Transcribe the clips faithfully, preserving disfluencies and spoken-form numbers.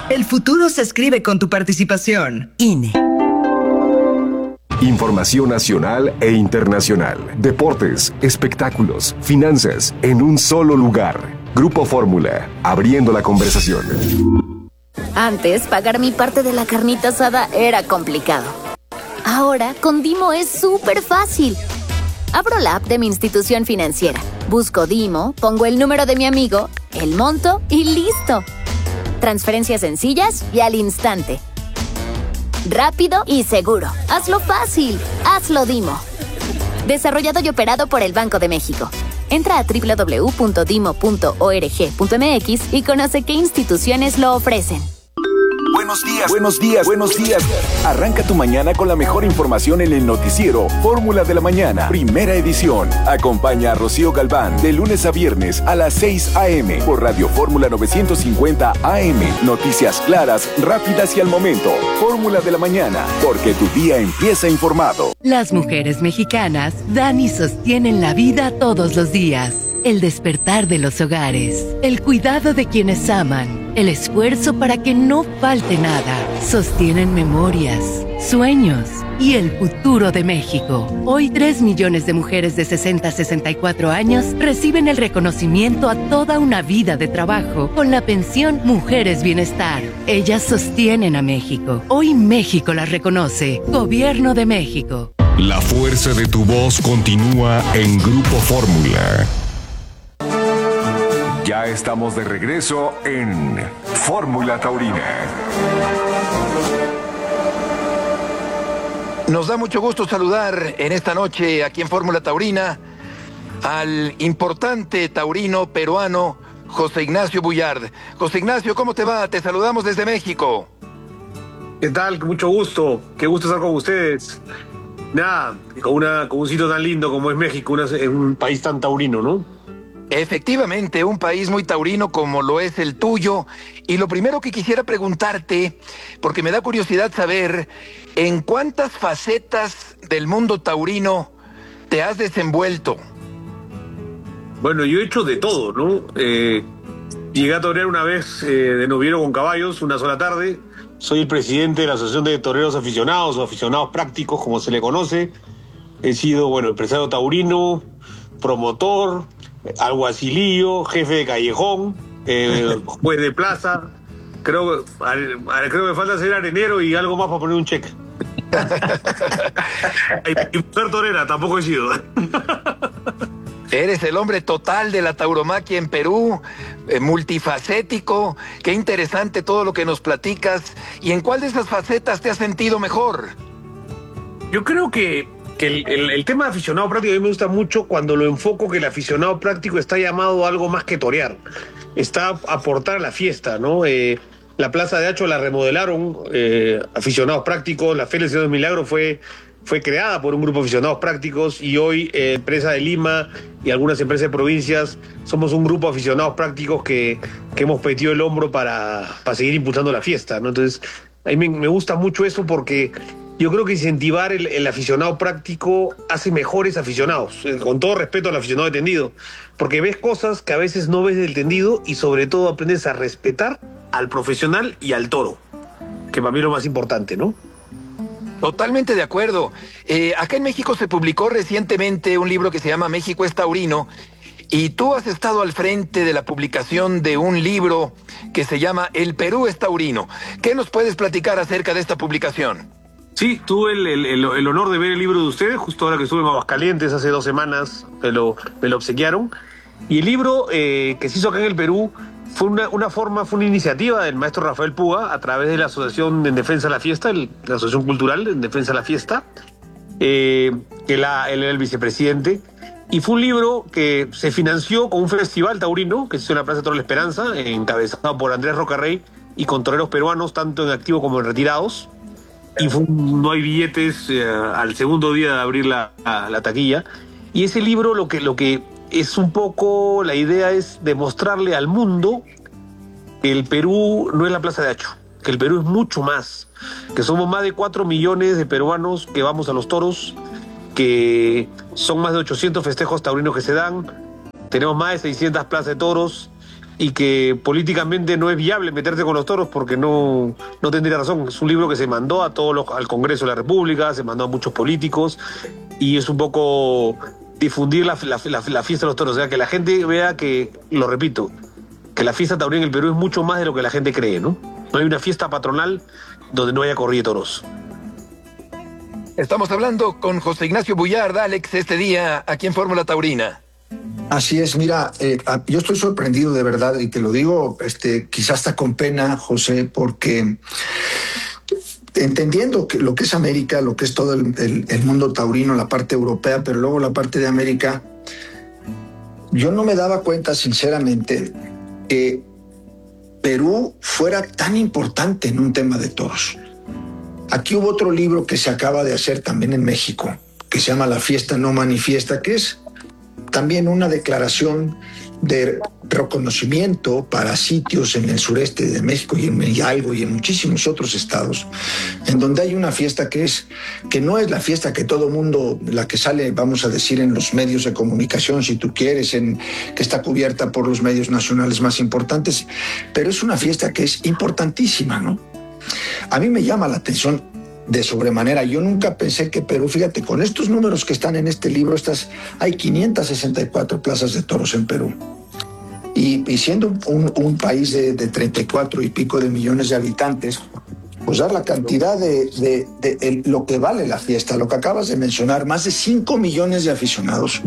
El futuro se escribe con tu participación. I N E. Información nacional e internacional. Deportes, espectáculos, finanzas, en un solo lugar. Grupo Fórmula, abriendo la conversación. Antes, pagar mi parte de la carnita asada era complicado. Ahora, con Dimo es súper fácil. Abro la app de mi institución financiera, busco Dimo, pongo el número de mi amigo, el monto y listo. Transferencias sencillas y al instante. Rápido y seguro. Hazlo fácil. Hazlo Dimo. Desarrollado y operado por el Banco de México. Entra a doble u doble u doble u punto dimo punto org punto m x y conoce qué instituciones lo ofrecen. Buenos días, buenos días, buenos días. Arranca tu mañana con la mejor información en el noticiero Fórmula de la Mañana, primera edición. Acompaña a Rocío Galván de lunes a viernes a las seis a eme por Radio Fórmula novecientos cincuenta A M. Noticias claras, rápidas y al momento. Fórmula de la Mañana, porque tu día empieza informado. Las mujeres mexicanas dan y sostienen la vida todos los días. El despertar de los hogares, el cuidado de quienes aman, el esfuerzo para que no falte nada, sostienen memorias, sueños y el futuro de México. Hoy tres millones de mujeres de sesenta a sesenta y cuatro años reciben el reconocimiento a toda una vida de trabajo con la pensión Mujeres Bienestar. Ellas sostienen a México. Hoy México las reconoce. Gobierno de México. La fuerza de tu voz continúa en Grupo Fórmula. Ya estamos de regreso en Fórmula Taurina. Nos da mucho gusto saludar en esta noche aquí en Fórmula Taurina al importante taurino peruano José Ignacio Bullard. José Ignacio, ¿cómo te va? Te saludamos desde México. ¿Qué tal? Mucho gusto. Qué gusto estar con ustedes. Nada, con, una, con un sitio tan lindo como es México, una, un país tan taurino, ¿no? Efectivamente, un país muy taurino como lo es el tuyo. Y lo primero que quisiera preguntarte, porque me da curiosidad saber, ¿en cuántas facetas del mundo taurino te has desenvuelto? Bueno, yo he hecho de todo, ¿no? Eh, llegué a torear una vez eh, de noviero con caballos, una sola tarde. Soy el presidente de la Asociación de Toreros Aficionados o Aficionados Prácticos, como se le conoce. He sido, bueno, empresario taurino, promotor, alguacilillo, jefe de callejón, eh, juez de plaza. Creo, creo que falta ser arenero y algo más para poner un cheque. Y ser torera tampoco he sido. Eres el hombre total de la tauromaquia en Perú, eh, multifacético. Qué interesante todo lo que nos platicas. ¿Y en cuál de esas facetas te has sentido mejor? Yo creo que que el, el, el tema de aficionado práctico a mí me gusta mucho cuando lo enfoco, que el aficionado práctico está llamado a algo más que torear, está a aportar a la fiesta, ¿no? Eh, la Plaza de Hacho la remodelaron eh, aficionados prácticos, la Feria del Señor del Milagro fue, fue creada por un grupo de aficionados prácticos y hoy eh, empresa de Lima y algunas empresas de provincias somos un grupo de aficionados prácticos que, que hemos metido el hombro para, para seguir impulsando la fiesta, ¿no? Entonces, a mí me, me gusta mucho eso porque yo creo que incentivar el, el aficionado práctico hace mejores aficionados, con todo respeto al aficionado de tendido, porque ves cosas que a veces no ves del tendido y sobre todo aprendes a respetar al profesional y al toro, que para mí es lo más importante, ¿no? Totalmente de acuerdo. Eh, acá en México se publicó recientemente un libro que se llama México es taurino, y tú has estado al frente de la publicación de un libro que se llama El Perú es taurino. ¿Qué nos puedes platicar acerca de esta publicación? Sí, tuve el, el, el, el honor de ver el libro de ustedes, justo ahora que estuve en Aguascalientes hace dos semanas, me lo, me lo obsequiaron. Y el libro eh, que se hizo acá en el Perú fue una, una forma, fue una iniciativa del maestro Rafael Puga a través de la Asociación en Defensa de la Fiesta, el, la Asociación Cultural en Defensa de la Fiesta, eh, que la, él era el vicepresidente. Y fue un libro que se financió con un festival taurino que se hizo en la Plaza de Toro de la Esperanza, encabezado por Andrés Rocarrey y con toreros peruanos, tanto en activo como en retirados. Y fue un, no hay billetes eh, al segundo día de abrir la, la, la taquilla. Y ese libro lo que, lo que es un poco, la idea es demostrarle al mundo que el Perú no es la Plaza de Hacho, que el Perú es mucho más, que somos más de cuatro millones de peruanos que vamos a los toros, que son más de ochocientos festejos taurinos que se dan, tenemos más de seiscientas plazas de toros, y que políticamente no es viable meterte con los toros porque no, no tendría razón. Es un libro que se mandó a todos los, al Congreso de la República, se mandó a muchos políticos y es un poco difundir la, la, la, la fiesta de los toros, o sea, que la gente vea que, lo repito, que la fiesta taurina en el Perú es mucho más de lo que la gente cree, ¿no? No hay una fiesta patronal donde no haya corrida de toros. Estamos hablando con José Ignacio Bullard, Alex, este día aquí en Fórmula Taurina. Así es, mira, eh, yo estoy sorprendido de verdad, y te lo digo este, quizás hasta con pena, José, porque entendiendo que lo que es América, lo que es todo el, el, el mundo taurino, la parte europea, pero luego la parte de América, yo no me daba cuenta, sinceramente, que Perú fuera tan importante en un tema de toros. Aquí hubo otro libro que se acaba de hacer también en México, que se llama La Fiesta No Manifiesta, que es también una declaración de reconocimiento para sitios en el sureste de México y en Hidalgo y en muchísimos otros estados, en donde hay una fiesta que es que no es la fiesta que todo mundo, la que sale, vamos a decir, en los medios de comunicación, si tú quieres, en, que está cubierta por los medios nacionales más importantes, pero es una fiesta que es importantísima, ¿no? A mí me llama la atención de sobremanera. Yo nunca pensé que Perú, fíjate, con estos números que están en este libro, estas, hay quinientas sesenta y cuatro plazas de toros en Perú. Y, y siendo un, un país de, de treinta y cuatro y pico de millones de habitantes, pues dar la cantidad de, de, de, de lo que vale la fiesta, lo que acabas de mencionar, más de cinco millones de aficionados.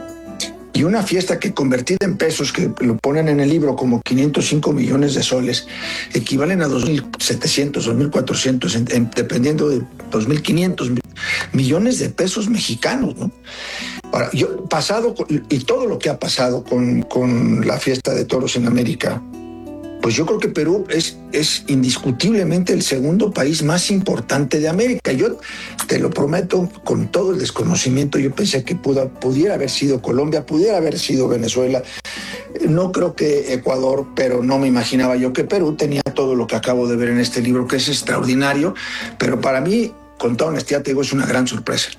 Y una fiesta que convertida en pesos, que lo ponen en el libro como quinientos cinco millones de soles, equivalen a dos mil setecientos, dos mil cuatrocientos, en, en, dependiendo de dos mil quinientos millones de pesos mexicanos, ¿no? Ahora, yo pasado, y todo lo que ha pasado con, con la fiesta de toros en América, pues yo creo que Perú es, es indiscutiblemente el segundo país más importante de América. Yo te lo prometo, con todo el desconocimiento, yo pensé que pudo, pudiera haber sido Colombia, pudiera haber sido Venezuela. No creo que Ecuador, pero no me imaginaba yo que Perú tenía todo lo que acabo de ver en este libro, que es extraordinario. Pero para mí, con toda honestidad te digo, es una gran sorpresa.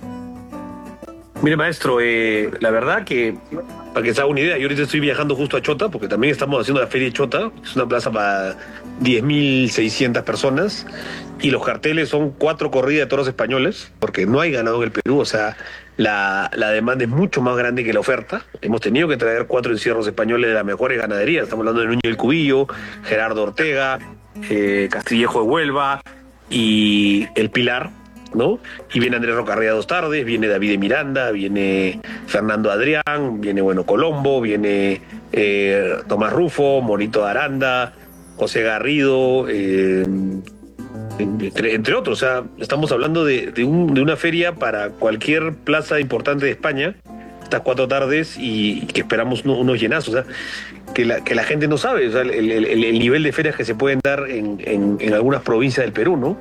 Mire, maestro, eh, la verdad que, para que se haga una idea, yo ahorita estoy viajando justo a Chota, porque también estamos haciendo la Feria de Chota, es una plaza para diez mil seiscientas personas, y los carteles son cuatro corridas de toros españoles, porque no hay ganado en el Perú, o sea, la, la demanda es mucho más grande que la oferta. Hemos tenido que traer cuatro encierros españoles de las mejores ganaderías, estamos hablando de Núñez del Cubillo, Gerardo Ortega, eh, Castillejo de Huelva y El Pilar, ¿no? Y viene Andrés Rocarrea dos tardes, viene David de Miranda, viene Fernando Adrián, viene bueno Colombo, viene eh, Tomás Rufo, Monito de Aranda, José Garrido, eh, entre, entre otros. O sea, estamos hablando de, de, un, de una feria para cualquier plaza importante de España, estas cuatro tardes, y, y que esperamos unos, unos llenazos. O sea, que la, que la gente no sabe, o sea, el, el, el, el nivel de ferias que se pueden dar en, en, en algunas provincias del Perú, ¿no?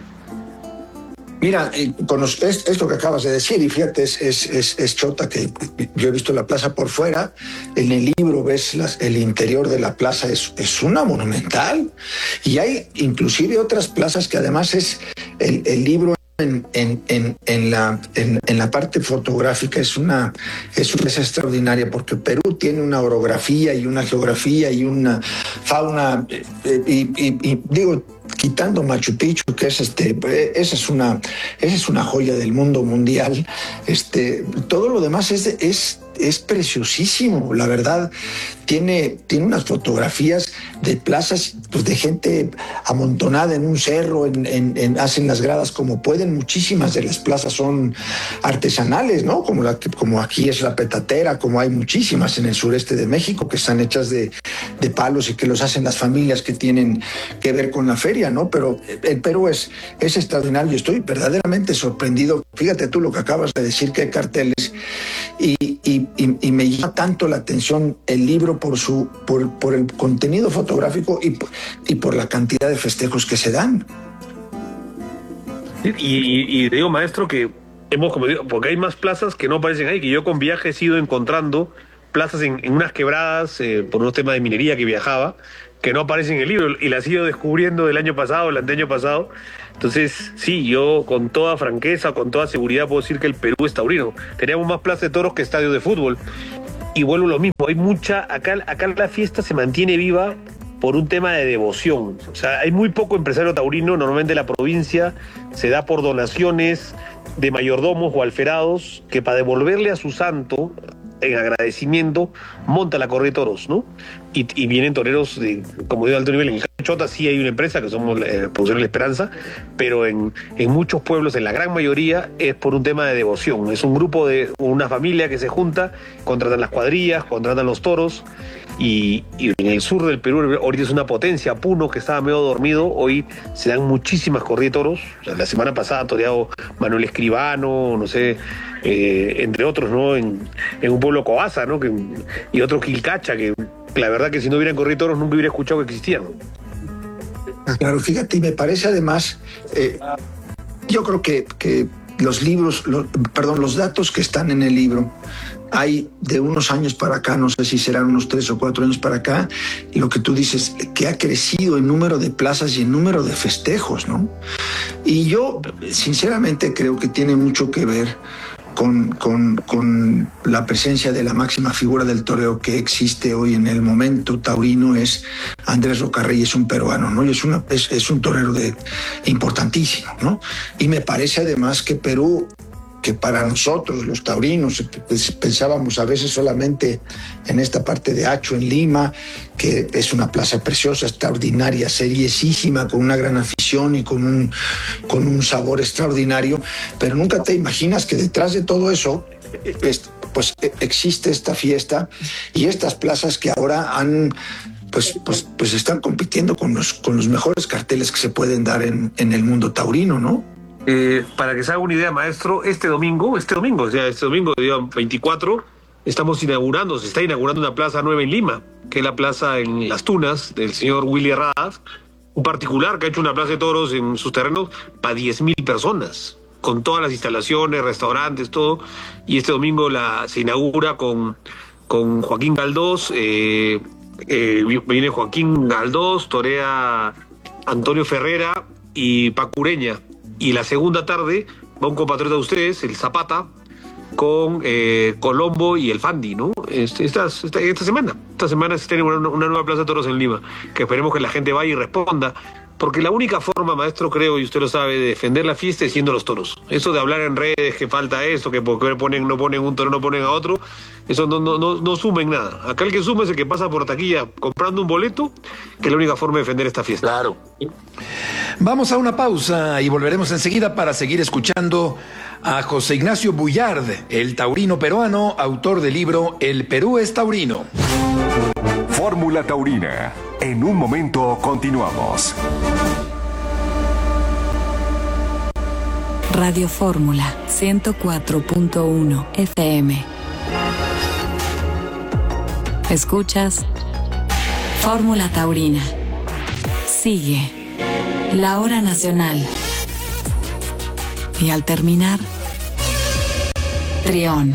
Mira, con los, es, esto que acabas de decir, y fíjate, es, es, es, es Chota, que yo he visto la plaza por fuera, en el libro ves las, el interior de la plaza, es, es una monumental, y hay inclusive otras plazas que además es el, el libro en, en, en, en, la, en, en la parte fotográfica es una, es una plaza extraordinaria, porque Perú tiene una orografía y una geografía y una fauna, eh, y, y, y digo, quitando Machu Picchu, que es este, esa es una, esa es una joya del mundo mundial. Este, todo lo demás es, es, es preciosísimo, la verdad. Tiene, tiene unas fotografías de plazas, pues, de gente amontonada en un cerro, en, en, en, hacen las gradas como pueden. Muchísimas de las plazas son artesanales, ¿no? Como, la, como aquí es la Petatera, como hay muchísimas en el sureste de México que están hechas de, de palos y que los hacen las familias que tienen que ver con la feria, ¿no? Pero el Perú es, es extraordinario. Estoy verdaderamente sorprendido. Fíjate tú lo que acabas de decir, que hay carteles, y, y, y, y me llama tanto la atención el libro por su por, por el contenido fotográfico y, y por la cantidad de festejos que se dan. Y, y, y digo, maestro, que hemos, como digo, porque hay más plazas que no aparecen ahí, que yo con viajes he ido encontrando plazas en, en unas quebradas, eh, por unos temas de minería que viajaba, que no aparecen en el libro, y las he ido descubriendo el año pasado, el anteaño pasado. Entonces, sí, yo con toda franqueza, con toda seguridad puedo decir que el Perú es taurino. Teníamos más plazas de toros que estadios de fútbol. y vuelvo a lo mismo, hay mucha, acá, acá la fiesta se mantiene viva por un tema de devoción. O sea, hay muy poco empresario taurino, normalmente la provincia se da por donaciones de mayordomos o alferados que para devolverle a su santo, en agradecimiento, monta la corrida de toros, ¿no? Y, y vienen toreros, de, como digo, de alto nivel. En Chota sí hay una empresa que somos eh, Producción La Esperanza, pero en, en muchos pueblos, en la gran mayoría, es por un tema de devoción. Es un grupo de una familia que se junta, contratan las cuadrillas, contratan los toros, y, y en el sur del Perú ahorita es una potencia. Puno, que estaba medio dormido, hoy se dan muchísimas corridas de toros. O sea, la semana pasada ha toreado Manuel Escribano, no sé, eh, entre otros, ¿no? En, en un pueblo Coaza, ¿no? Que, y otro Quilcacha, que la verdad que si no hubieran corrido toros nunca hubiera escuchado que existían. Claro, fíjate, y me parece además, eh, yo creo que, que los libros, lo, perdón, los datos que están en el libro, hay de unos años para acá, no sé si serán unos tres o cuatro años para acá, y lo que tú dices, que ha crecido en número de plazas y en número de festejos, ¿no? Y yo, sinceramente, creo que tiene mucho que ver Con, con, con la presencia de la máxima figura del toreo que existe hoy en el momento taurino, es Andrés Rocarreyes, un peruano, ¿no? Y es, una, es, es un torero de, importantísimo, ¿no? Y me parece además que Perú, que para nosotros los taurinos pues, pensábamos a veces solamente en esta parte de Hacho, en Lima, que es una plaza preciosa, extraordinaria, seriesísima, con una gran afición y con un, con un sabor extraordinario, pero nunca te imaginas que detrás de todo eso pues existe esta fiesta y estas plazas que ahora han pues, pues, pues están compitiendo con los, con los mejores carteles que se pueden dar en, en el mundo taurino, ¿no? Eh, para que se haga una idea, maestro, este domingo, este domingo, o sea, este domingo, día veinticuatro, estamos inaugurando, se está inaugurando una plaza nueva en Lima, que es la plaza en Las Tunas del señor Willy Herradas, un particular que ha hecho una plaza de toros en sus terrenos para diez mil personas, con todas las instalaciones, restaurantes, todo, y este domingo la, se inaugura con, con Joaquín Galdós, eh, eh, viene Joaquín Galdós, torea Antonio Ferrera y Pacureña. Y la segunda tarde va un compatriota de ustedes, el Zapata, con eh, Colombo y el Fandi, ¿no? Este, esta, esta, esta semana. Esta semana se tiene una, una nueva plaza de toros en Lima, que esperemos que la gente vaya y responda, porque la única forma, maestro, creo, y usted lo sabe, de defender la fiesta es siendo los toros. Eso de hablar en redes, que falta esto, que porque ponen, no ponen un toro, no ponen a otro, eso no, no, no, no suma en nada. Acá el que suma es el que pasa por taquilla comprando un boleto, que es la única forma de defender esta fiesta. Claro. Vamos a una pausa y volveremos enseguida para seguir escuchando a José Ignacio Bullard, el taurino peruano, autor del libro El Perú es taurino. Fórmula Taurina. En un momento continuamos. Radio Fórmula ciento cuatro punto uno F M. Escuchas Fórmula Taurina. Sigue la hora nacional. Y al terminar, Trión.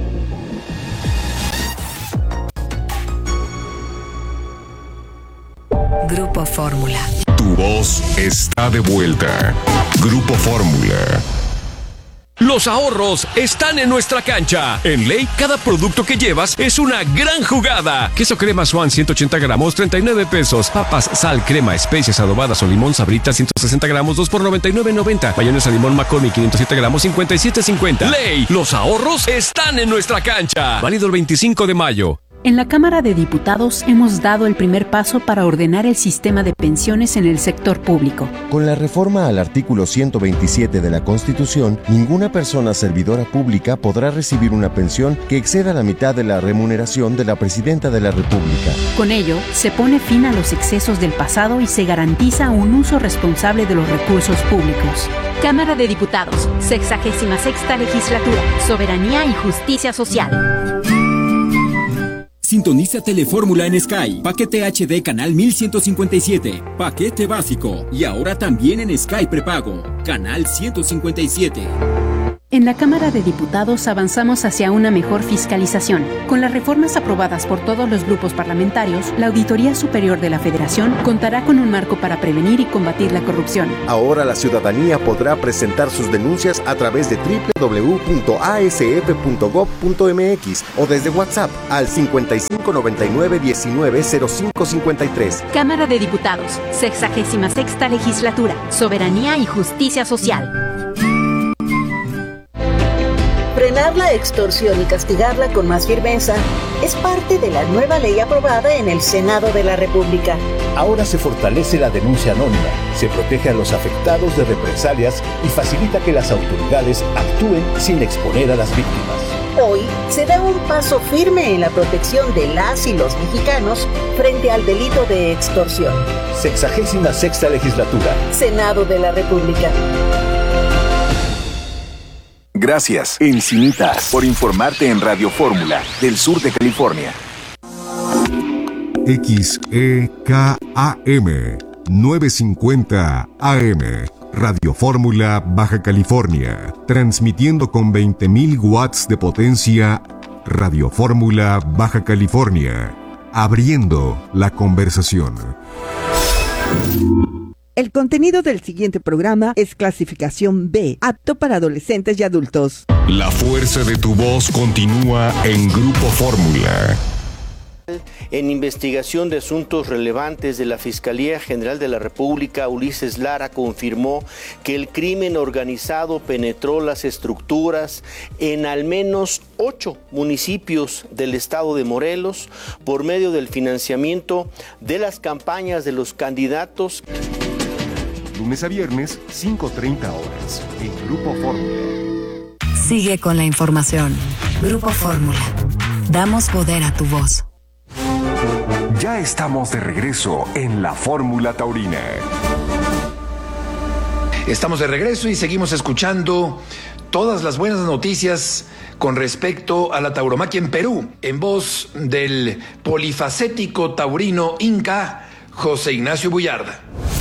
Grupo Fórmula. Tu voz está de vuelta. Grupo Fórmula. Los ahorros están en nuestra cancha. En Ley, cada producto que llevas es una gran jugada. Queso crema Swan ciento ochenta gramos, treinta y nueve pesos. Papas, sal, crema, especias adobadas o limón Sabrita ciento sesenta gramos, dos por noventa y nueve noventa. Mayonesa limón McCormick quinientos siete gramos, cincuenta y siete cincuenta. Ley, los ahorros están en nuestra cancha. Válido el veinticinco de mayo. En la Cámara de Diputados hemos dado el primer paso para ordenar el sistema de pensiones en el sector público. Con la reforma al artículo ciento veintisiete de la Constitución, ninguna persona servidora pública podrá recibir una pensión que exceda la mitad de la remuneración de la Presidenta de la República. Con ello, se pone fin a los excesos del pasado y se garantiza un uso responsable de los recursos públicos. Cámara de Diputados, sexagésima sexta legislatura, Soberanía y Justicia Social. Sintoniza Telefórmula en Sky. Paquete H D canal mil ciento cincuenta y siete. Paquete básico. Y ahora también en Sky prepago. Canal ciento cincuenta y siete. En la Cámara de Diputados avanzamos hacia una mejor fiscalización. Con las reformas aprobadas por todos los grupos parlamentarios, la Auditoría Superior de la Federación contará con un marco para prevenir y combatir la corrupción. Ahora la ciudadanía podrá presentar sus denuncias a través de doble u doble u doble u punto a s f punto gob punto m x o desde WhatsApp al cincuenta y cinco noventa y nueve diecinueve cero cinco cincuenta y tres. Cámara de Diputados, sexagésima sexta Legislatura, Soberanía y Justicia Social. Frenar la extorsión y castigarla con más firmeza es parte de la nueva ley aprobada en el Senado de la República. Ahora se fortalece la denuncia anónima, se protege a los afectados de represalias y facilita que las autoridades actúen sin exponer a las víctimas. Hoy se da un paso firme en la protección de las y los mexicanos frente al delito de extorsión. Sexagésima sexta Legislatura. Senado de la República. Gracias, Encinitas, por informarte en Radio Fórmula del sur de California. X E K A M novecientos cincuenta A M Radio Fórmula Baja California, transmitiendo con veinte mil watts de potencia. Radio Fórmula Baja California, abriendo la conversación. El contenido del siguiente programa es clasificación B, apto para adolescentes y adultos. La fuerza de tu voz continúa en Grupo Fórmula. En investigación de asuntos relevantes de la Fiscalía General de la República, Ulises Lara confirmó que el crimen organizado penetró las estructuras en al menos ocho municipios del estado de Morelos por medio del financiamiento de las campañas de los candidatos. Lunes a viernes, cinco treinta horas, en Grupo Fórmula. Sigue con la información. Grupo Fórmula. Damos poder a tu voz. Ya estamos de regreso en la Fórmula Taurina. Estamos de regreso y seguimos escuchando todas las buenas noticias con respecto a la tauromaquia en Perú, en voz del polifacético taurino inca José Ignacio Bullard.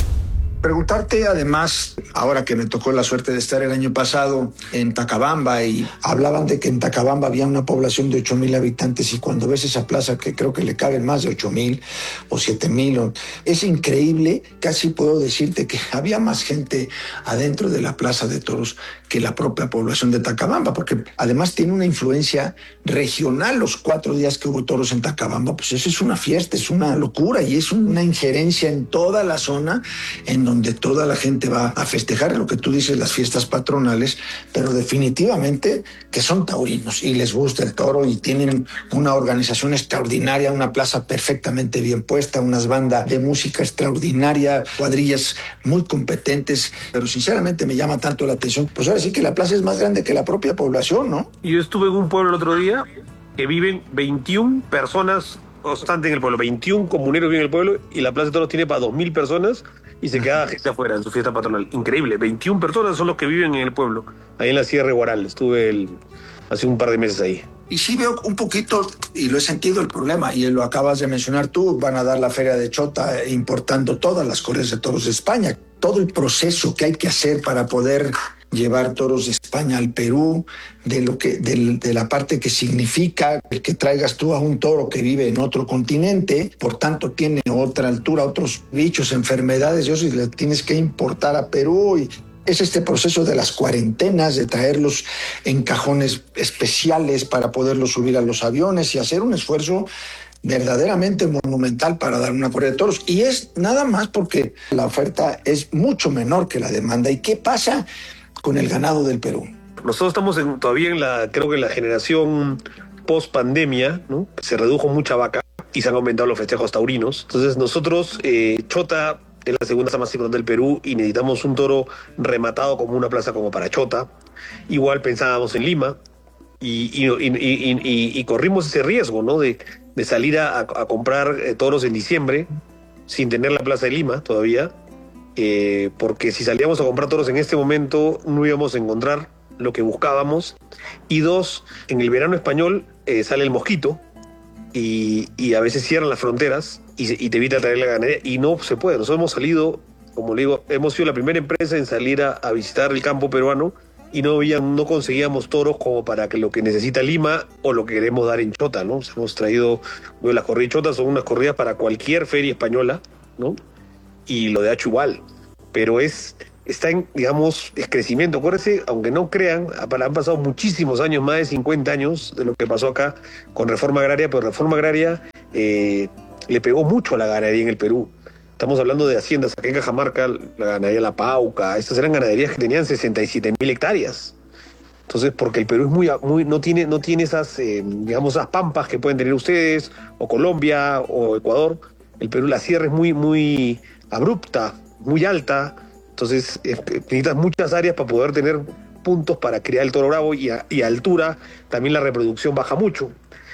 Preguntarte además, ahora que me tocó la suerte de estar el año pasado en Tacabamba y hablaban de que en Tacabamba había una población de ocho mil habitantes y cuando ves esa plaza que creo que le caben más de ocho mil o siete mil, es increíble, casi puedo decirte que había más gente adentro de la plaza de toros que la propia población de Tacabamba, porque además tiene una influencia regional. Los cuatro días que hubo toros en Tacabamba, pues eso es una fiesta, es una locura y es una injerencia en toda la zona en donde toda la gente va a festejar lo que tú dices, las fiestas patronales, pero definitivamente que son taurinos y les gusta el toro y tienen una organización extraordinaria, una plaza perfectamente bien puesta, unas bandas de música extraordinaria, cuadrillas muy competentes, pero sinceramente me llama tanto la atención, pues ahora sí que la plaza es más grande que la propia población, ¿no? Yo estuve en un pueblo el otro día que viven veintiuna personas constantes en el pueblo, veintiún comuneros viven en el pueblo y la plaza de toros tiene para dos mil personas y se queda gente afuera en su fiesta patronal. Increíble, veintiuna personas son los que viven en el pueblo, ahí en la Sierra de Guaral. Estuve el, hace un par de meses ahí. Y sí veo un poquito, y lo he sentido el problema, y lo acabas de mencionar tú, van a dar la feria de Chota importando todas las corridas de toros de España. Todo el proceso que hay que hacer para poder llevar toros de España al Perú, de lo que de, de la parte que significa el que traigas tú a un toro que vive en otro continente, por tanto tiene otra altura, otros bichos, enfermedades, y eso le tienes que importar a Perú. Y es este proceso de las cuarentenas, de traerlos en cajones especiales para poderlos subir a los aviones y hacer un esfuerzo verdaderamente monumental para dar una corrida de toros. Y es nada más porque la oferta es mucho menor que la demanda. ¿Y qué pasa con el ganado del Perú? Nosotros estamos en, todavía en la, creo que en la generación post pandemia, ¿no? Se redujo mucha vaca y se han aumentado los festejos taurinos. Entonces nosotros, eh, Chota es la segunda plaza más importante del Perú y necesitamos un toro rematado como una plaza como para Chota. Igual pensábamos en Lima y, y, y, y, y, y corrimos ese riesgo, ¿no? De, de salir a, a comprar eh, toros en diciembre sin tener la plaza de Lima todavía. Eh, porque si salíamos a comprar toros en este momento no íbamos a encontrar lo que buscábamos. Y dos, en el verano español eh, sale el mosquito y, y a veces cierran las fronteras y, y te evita traer la ganadería y no se puede. Nosotros hemos salido, como le digo, hemos sido la primera empresa en salir a, a visitar el campo peruano y no, habían, no conseguíamos toros como para que lo que necesita Lima o lo que queremos dar en Chota, ¿no? O sea, hemos traído, bueno, las corridas Chota son unas corridas para cualquier feria española, ¿no? Y lo de Hacho igual, pero es, está en, digamos, es crecimiento. Acuérdense, aunque no crean, han pasado muchísimos años, más de cincuenta años de lo que pasó acá con reforma agraria, pero reforma agraria eh, le pegó mucho a la ganadería en el Perú. Estamos hablando de haciendas, acá en Cajamarca, la ganadería La Pauca, estas eran ganaderías que tenían sesenta y siete mil hectáreas. Entonces, porque el Perú es muy, muy no tiene, no tiene esas, eh, digamos, esas pampas que pueden tener ustedes, o Colombia, o Ecuador. El Perú, la sierra es muy, muy abrupta, muy alta, entonces eh, necesitas muchas áreas para poder tener puntos para criar el toro bravo, y a, y a altura también la reproducción baja mucho.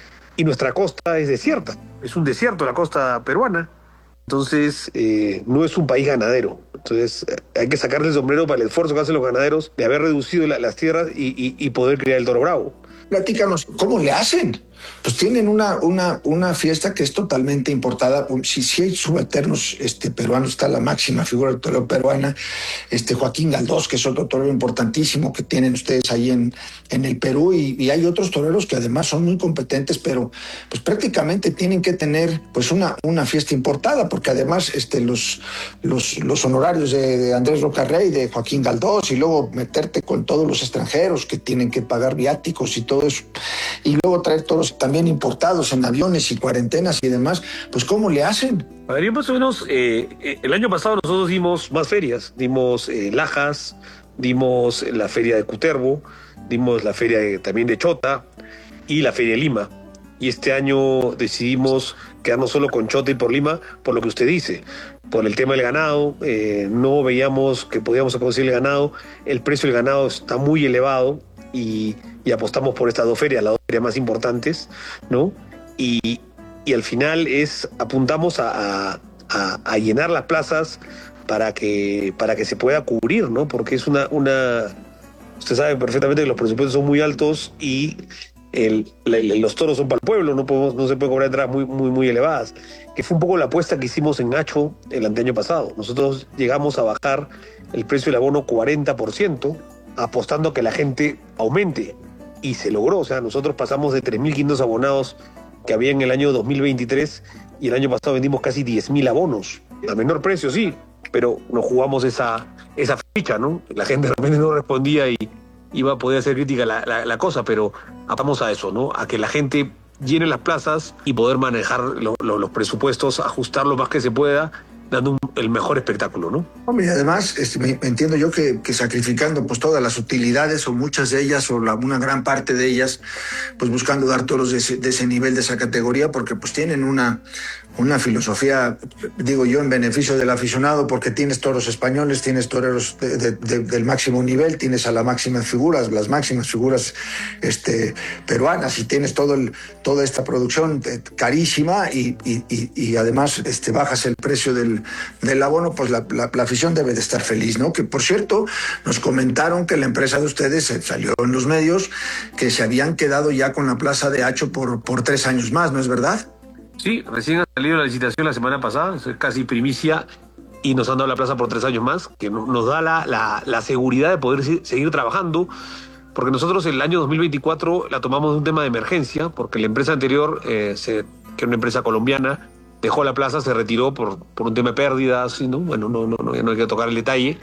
Y nuestra costa es desierta, es un desierto la costa peruana. Entonces, eh, no es un país ganadero. Entonces, eh, hay que sacarle el sombrero para el esfuerzo que hacen los ganaderos de haber reducido la, las tierras y, y, y poder criar el toro bravo. Platícanos, ¿cómo le hacen? Pues tienen una, una, una fiesta que es totalmente importada. Si, si hay subalternos este, peruanos, está la máxima figura del torero peruana, este, Joaquín Galdós, que es otro torero importantísimo que tienen ustedes ahí en, en el Perú, y, y hay otros toreros que además son muy competentes, pero pues prácticamente tienen que tener pues una, una fiesta importada, porque además este, los, los, los honorarios de, de Andrés Rocarrey, de Joaquín Galdós, y luego meterte con todos los extranjeros que tienen que pagar viáticos y todo eso, y luego traer toros también importados en aviones y cuarentenas y demás, pues ¿cómo le hacen? A ver, yo más o menos, eh, el año pasado nosotros dimos más ferias, dimos eh, Lajas, dimos la feria de Cutervo, dimos la feria de, también de Chota y la feria de Lima. Y este año decidimos quedarnos solo con Chota y por Lima, por lo que usted dice, por el tema del ganado. Eh, no veíamos que podíamos conseguir el ganado, el precio del ganado está muy elevado, y, y apostamos por estas dos ferias, las dos ferias más importantes, ¿no? Y, y al final es, apuntamos a, a, a llenar las plazas para que, para que se pueda cubrir, ¿no? Porque es una, una... Usted sabe perfectamente que los presupuestos son muy altos y el, la, los toros son para el pueblo, no, podemos, no se puede cobrar entradas muy, muy, muy elevadas. Que fue un poco la apuesta que hicimos en Hacho el anteaño pasado. Nosotros llegamos a bajar el precio del abono cuarenta por ciento, apostando a que la gente aumente, y se logró. O sea, nosotros pasamos de tres mil quinientos abonados que había en el año dos mil veintitrés, y el año pasado vendimos casi diez mil abonos, a menor precio, sí, pero nos jugamos esa, esa ficha, ¿no? La gente de repente no respondía y iba a poder hacer crítica la, la, la cosa, pero apostamos a eso, ¿no? A que la gente llene las plazas y poder manejar lo, lo, los presupuestos, ajustar lo más que se pueda, dando un, el mejor espectáculo, ¿no? Hombre, y además este, me, entiendo yo que, que sacrificando pues todas las utilidades, o muchas de ellas, o la, una gran parte de ellas, pues buscando dar toros de ese, de ese nivel, de esa categoría, porque pues tienen una, una filosofía, digo yo, en beneficio del aficionado, porque tienes toros españoles, tienes toreros de, de, de, del máximo nivel, tienes a las máximas figuras, las máximas figuras este, peruanas, y tienes todo el, toda esta producción carísima, y, y, y, y además este, bajas el precio del, del abono, pues la, la, la afición debe de estar feliz, ¿no? Que por cierto, nos comentaron que la empresa de ustedes salió en los medios que se habían quedado ya con la plaza de Hacho por, por tres años más, ¿no es verdad? Sí, recién ha salido la licitación la semana pasada, es casi primicia, y nos han dado la plaza por tres años más, que nos da la, la, la seguridad de poder seguir trabajando, porque nosotros el año dos mil veinticuatro la tomamos de un tema de emergencia, porque la empresa anterior, eh, se, que era una empresa colombiana, dejó la plaza, se retiró por, por un tema de pérdidas, ¿no? Bueno, no, no, no, no hay que tocar el detalle,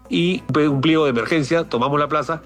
y un pliego de emergencia, tomamos la plaza,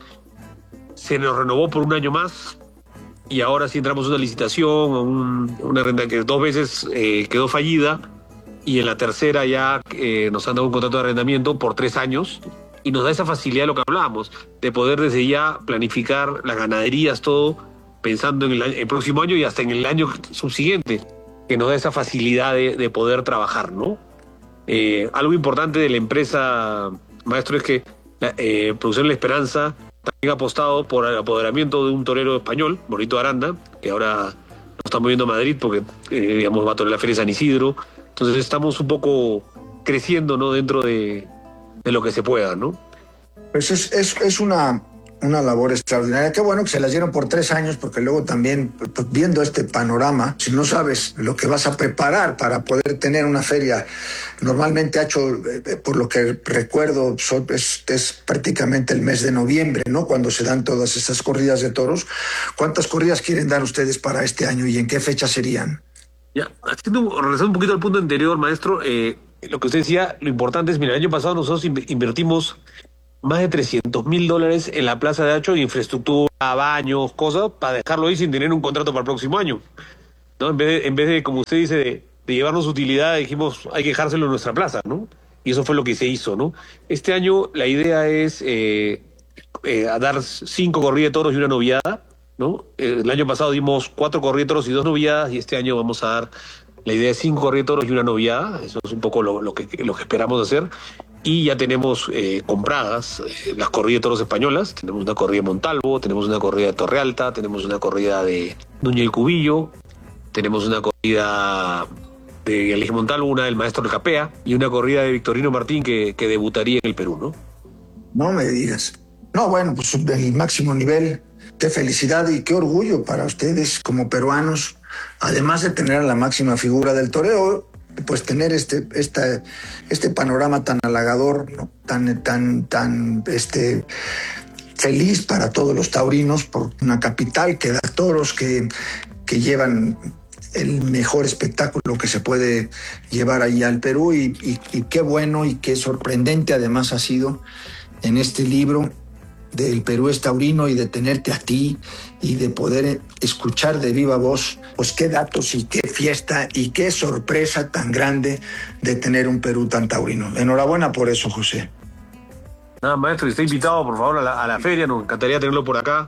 se nos renovó por un año más, y ahora sí entramos a una licitación, un, una renta que dos veces eh, quedó fallida, y en la tercera ya eh, nos han dado un contrato de arrendamiento por tres años, y nos da esa facilidad de lo que hablábamos, de poder desde ya planificar las ganaderías, todo, pensando en el, año, el próximo año y hasta en el año subsiguiente, que nos da esa facilidad de, de poder trabajar, ¿no? Eh, algo importante de la empresa, maestro, es que la eh, Producción La Esperanza también ha apostado por el apoderamiento de un torero español, Morito Aranda, que ahora nos estamos moviendo a Madrid porque, eh, digamos, va a torear la Feria de San Isidro. Entonces estamos un poco creciendo, ¿no? Dentro de, de lo que se pueda, ¿no? Pues es, es, es una, una labor extraordinaria. Qué bueno que se las dieron por tres años, porque luego también, pues, viendo este panorama, si no sabes lo que vas a preparar para poder tener una feria, normalmente ha hecho, eh, por lo que recuerdo, so, es, es prácticamente el mes de noviembre, ¿no? Cuando se dan todas estas corridas de toros. ¿Cuántas corridas quieren dar ustedes para este año y en qué fecha serían? Ya, haciendo, regresando un poquito al punto anterior, maestro, eh, lo que usted decía, lo importante es, mira, el año pasado nosotros invertimos más de trescientos mil dólares en la Plaza de Hacho, infraestructura, baños, cosas, para dejarlo ahí sin tener un contrato para el próximo año, ¿no? En vez de, en vez de como usted dice, de, de llevarnos utilidad, dijimos, hay que dejárselo en nuestra plaza, ¿no? Y eso fue lo que se hizo, ¿no? Este año la idea es eh, eh, a dar cinco corridas de toros y una noviada, ¿no? Eh, el año pasado dimos cuatro corridas de toros y dos noviadas, y este año vamos a dar, la idea es cinco corridas de toros y una noviada. Eso es un poco lo, lo, que, lo que esperamos hacer. Y ya tenemos eh, compradas eh, las corridas de toros españolas. Tenemos una corrida de Montalvo, tenemos una corrida de Torrealta, tenemos una corrida de Núñez del Cubillo, tenemos una corrida de Elige Montalvo, una del Maestro del Capea, y una corrida de Victorino Martín que, que debutaría en el Perú, ¿no? No me digas. No, bueno, pues el máximo nivel de felicidad y qué orgullo para ustedes como peruanos, además de tener a la máxima figura del toreo, pues tener este, esta, este panorama tan halagador, ¿no? tan, tan, tan este, feliz para todos los taurinos, por una capital que da toros, que, que llevan el mejor espectáculo que se puede llevar ahí al Perú, y, y, y qué bueno y qué sorprendente además ha sido en este libro del Perú es taurino, y de tenerte a ti y de poder escuchar de viva voz, pues qué datos y qué fiesta y qué sorpresa tan grande de tener un Perú tan taurino. Enhorabuena por eso, José. Nada, maestro, está invitado por favor a la, a la feria, nos encantaría tenerlo por acá,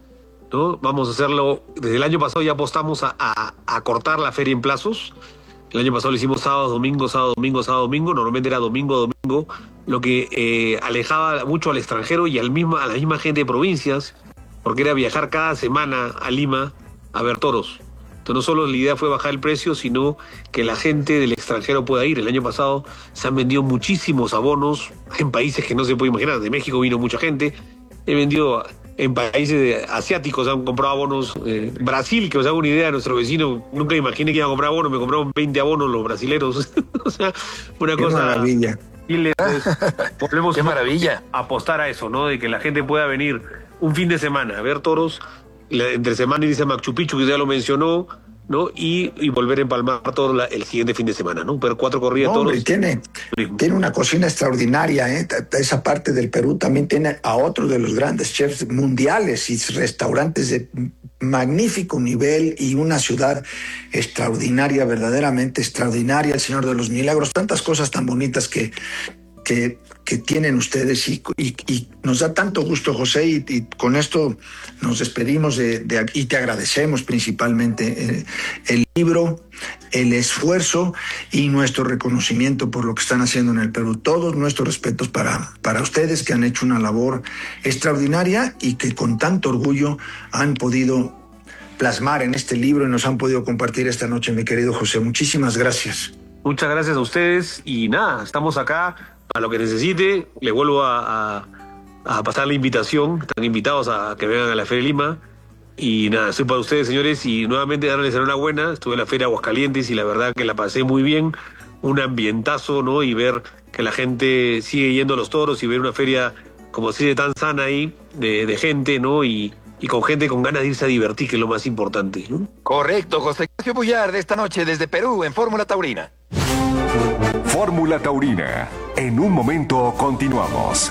¿no? Vamos a hacerlo, desde el año pasado ya apostamos a, a, a cortar la feria en plazos. El año pasado lo hicimos sábado, domingo, sábado, domingo, sábado, domingo. Normalmente era domingo, domingo, lo que eh, alejaba mucho al extranjero y al mismo, a la misma gente de provincias, porque era viajar cada semana a Lima a ver toros. Entonces no solo la idea fue bajar el precio, sino que la gente del extranjero pueda ir. El año pasado se han vendido muchísimos abonos en países que no se puede imaginar. De México vino mucha gente. He vendido en países asiáticos, han comprado abonos. Eh, Brasil, que os hago una idea, nuestro vecino, nunca imaginé que iban a comprar abonos, me compraron veinte abonos los brasileros. O sea, una Qué cosa... maravilla. Y le volvemos Qué maravilla. a apostar a eso, ¿no? De que la gente pueda venir un fin de semana a ver toros, la, entre semana irse a Machu Picchu, que ya lo mencionó, ¿no? Y, y volver a empalmar todo la, el siguiente fin de semana, ¿no? Ver cuatro corridas No, de hombre, toros. tiene, tiene una cocina extraordinaria, ¿eh? Esa parte del Perú también tiene a otro de los grandes chefs mundiales y restaurantes de magnífico nivel, y una ciudad extraordinaria, verdaderamente extraordinaria, el Señor de los Milagros, tantas cosas tan bonitas que, que, que tienen ustedes, y, y, y nos da tanto gusto, José, y, y con esto nos despedimos de, de aquí, y te agradecemos principalmente eh, el libro, el esfuerzo y nuestro reconocimiento por lo que están haciendo en el Perú. Todos nuestros respetos para, para ustedes, que han hecho una labor extraordinaria y que con tanto orgullo han podido plasmar en este libro y nos han podido compartir esta noche, mi querido José. Muchísimas gracias. Muchas gracias a ustedes y nada, estamos acá para lo que necesite. Les vuelvo a, a, a pasar la invitación. Están invitados a que vengan a la Feria de Lima. Y nada, soy para ustedes, señores, y nuevamente darles enhorabuena. Estuve en la Feria de Aguascalientes y la verdad que la pasé muy bien. Un ambientazo, ¿no? Y ver que la gente sigue yendo a los toros y ver una feria, como se dice, tan sana ahí, de, de gente, ¿no? Y, y con gente con ganas de irse a divertir, que es lo más importante, ¿no? Correcto, José Ignacio Bullar, de esta noche desde Perú en Fórmula Taurina. Fórmula Taurina. En un momento continuamos.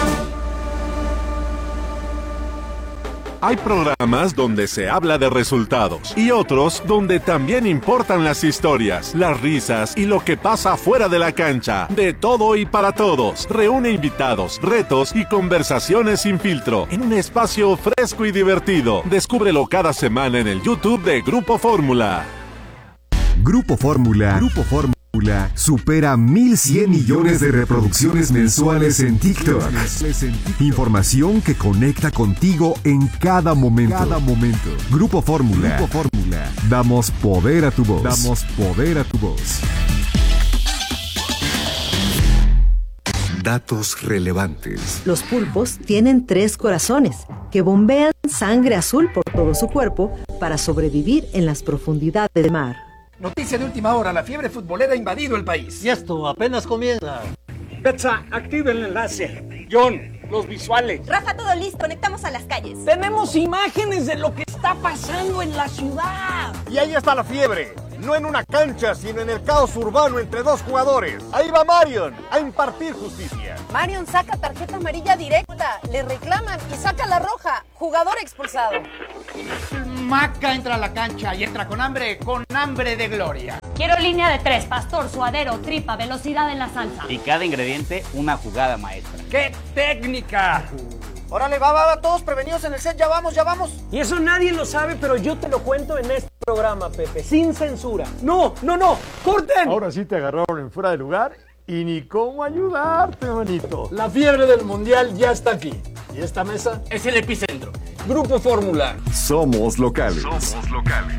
Hay programas donde se habla de resultados y otros donde también importan las historias, las risas y lo que pasa fuera de la cancha. De todo y para todos. Reúne invitados, retos y conversaciones sin filtro en un espacio fresco y divertido. Descúbrelo cada semana en el YouTube de Grupo Fórmula. Grupo Fórmula. Grupo Fórmula. Supera mil cien millones de reproducciones mensuales en TikTok. Información que conecta contigo en cada momento. Cada momento. Grupo Fórmula. Grupo Fórmula. Damos poder a tu voz. Damos poder a tu voz. Datos relevantes. Los pulpos tienen tres corazones que bombean sangre azul por todo su cuerpo para sobrevivir en las profundidades del mar. Noticia de última hora, la fiebre futbolera ha invadido el país. Y esto apenas comienza. Betsa, activa el enlace. John, los visuales. Rafa, todo listo, conectamos a las calles. Tenemos imágenes de lo que está pasando en la ciudad. Y ahí está la fiebre. No en una cancha, sino en el caos urbano entre dos jugadores. Ahí va Marion a impartir justicia. Marion saca tarjeta amarilla directa, le reclaman y saca la roja. Jugador expulsado. Maca entra a la cancha y entra con hambre, con hambre de gloria. Quiero línea de tres, pastor, suadero, tripa, velocidad en la salsa. Y cada ingrediente, una jugada maestra. ¡Qué técnica! Órale, va, va, va, todos prevenidos en el set, ya vamos, ya vamos. Y eso nadie lo sabe, pero yo te lo cuento en este programa, Pepe, sin censura. ¡No, no, no! ¡Corten! Ahora sí te agarraron en fuera de lugar y ni cómo ayudarte, manito. La fiebre del mundial ya está aquí. Y esta mesa es el epicentro. Grupo Fórmula. Somos locales. Somos locales.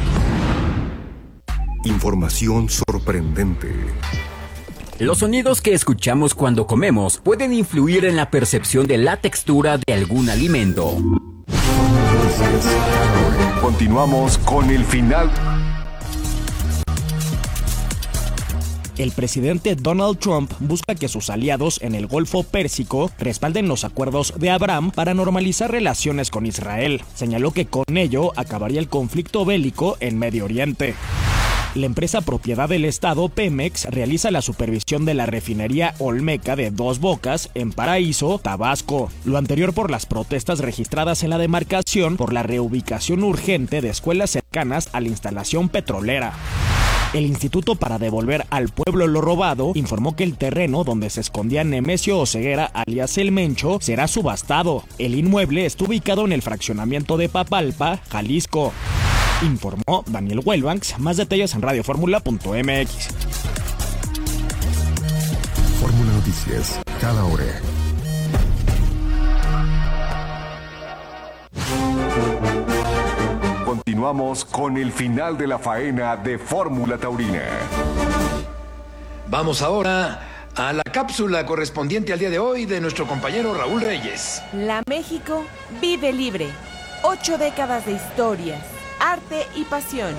Información sorprendente. Los sonidos que escuchamos cuando comemos pueden influir en la percepción de la textura de algún alimento. Continuamos con el final. El presidente Donald Trump busca que sus aliados en el Golfo Pérsico respalden los acuerdos de Abraham para normalizar relaciones con Israel. Señaló que con ello acabaría el conflicto bélico en Medio Oriente. La empresa propiedad del Estado, Pemex, realiza la supervisión de la refinería Olmeca de Dos Bocas en Paraíso, Tabasco. Lo anterior por las protestas registradas en la demarcación por la reubicación urgente de escuelas cercanas a la instalación petrolera. El Instituto para Devolver al Pueblo lo Robado informó que el terreno donde se escondía Nemesio Oseguera, alias El Mencho, será subastado. El inmueble está ubicado en el fraccionamiento de Papalpa, Jalisco. Informó Daniel Wellbanks. Más detalles en radio fórmula punto m x. Fórmula Noticias, cada hora. Continuamos con el final de la faena de Fórmula Taurina. Vamos ahora a la cápsula correspondiente al día de hoy de nuestro compañero Raúl Reyes. La México vive libre. Ocho décadas de historias, arte y pasión.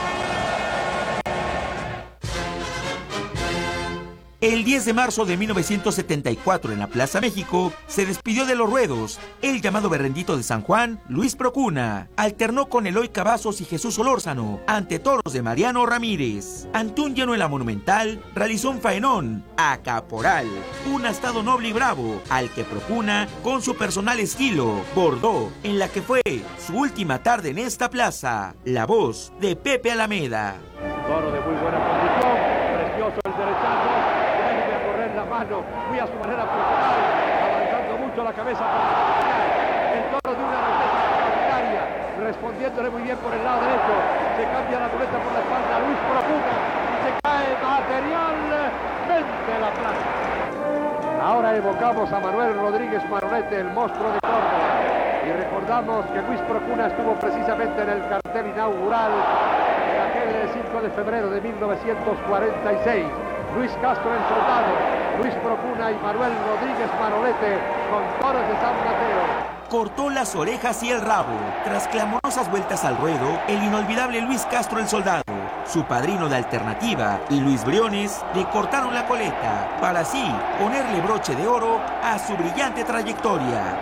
El diez de marzo de mil novecientos setenta y cuatro, en la Plaza México, se despidió de los ruedos el llamado Berrendito de San Juan, Luis Procuna. Alternó con Eloy Cavazos y Jesús Solórzano, ante toros de Mariano Ramírez. Ante un lleno en la Monumental, realizó un faenón a Caporal, un astado noble y bravo, al que Procuna, con su personal estilo, bordó en la que fue su última tarde en esta plaza. La voz de Pepe Alameda. Toro de muy buena condición, precioso el derechazo. Mano, muy a su manera personal, avanzando mucho la cabeza para el toro de una receta extraordinaria, respondiéndole muy bien por el lado derecho, se cambia la muleta por la espalda, Luis Procuna, y se cae materialmente la plaza. Ahora evocamos a Manuel Rodríguez Manolete, el monstruo de Córdoba, y recordamos que Luis Procuna estuvo precisamente en el cartel inaugural de aquel cinco de febrero de mil novecientos cuarenta y seis. Luis Castro el soldado, Luis Procuna y Manuel Rodríguez Manolete con toros de San Mateo. Cortó las orejas y el rabo. Tras clamorosas vueltas al ruedo, el inolvidable Luis Castro el soldado, su padrino de alternativa y Luis Briones le cortaron la coleta para así ponerle broche de oro a su brillante trayectoria.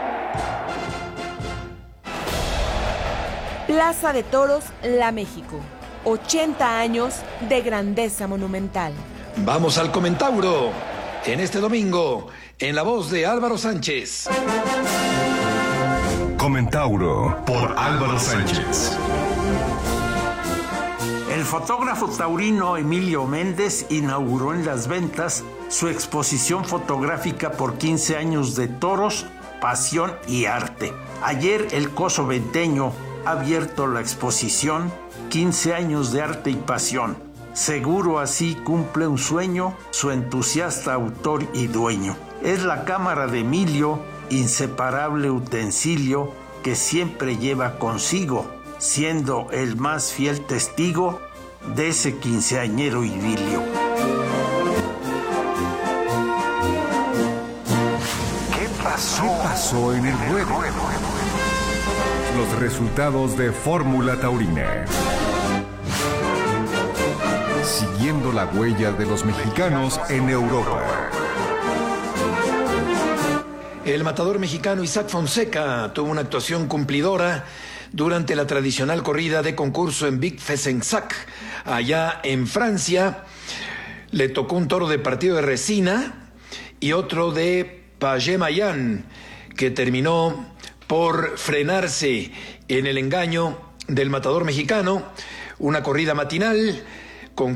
Plaza de Toros, La México. ochenta años de grandeza monumental. Vamos al Comentauro, en este domingo, en la voz de Álvaro Sánchez. Comentauro por Álvaro Sánchez. El fotógrafo taurino Emilio Méndez inauguró en Las Ventas su exposición fotográfica por quince años de toros, pasión y arte. Ayer el Coso Venteño ha abierto la exposición quince años de arte y pasión. Seguro así cumple un sueño su entusiasta autor y dueño. Es la cámara de Emilio, inseparable utensilio que siempre lleva consigo, siendo el más fiel testigo de ese quinceañero idilio. ¿Qué pasó en el ruedo? Los resultados de Fórmula Taurina. Siguiendo la huella de los mexicanos en Europa. El matador mexicano Isaac Fonseca tuvo una actuación cumplidora durante la tradicional corrida de concurso en Vic Fezensac, allá en Francia. Le tocó un toro de partido de resina y otro de Paget-Mayan, que terminó por frenarse en el engaño del matador mexicano. Una corrida matinal